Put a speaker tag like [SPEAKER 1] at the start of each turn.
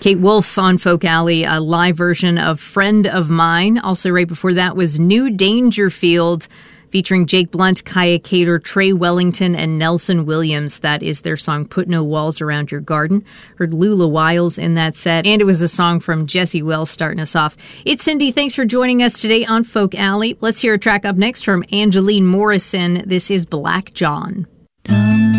[SPEAKER 1] Kate Wolf on Folk Alley, a live version of Friend of Mine. Also right before that was New Dangerfield, featuring Jake Blunt, Kaya Cater, Trey Wellington, and Nelson Williams. That is their song, Put No Walls Around Your Garden. Heard Lula Wiles in that set, and it was a song from Jesse Wells starting us off. It's Cindy. Thanks for joining us today on Folk Alley. Let's hear a track up next from Angeline Morrison. This is Black John.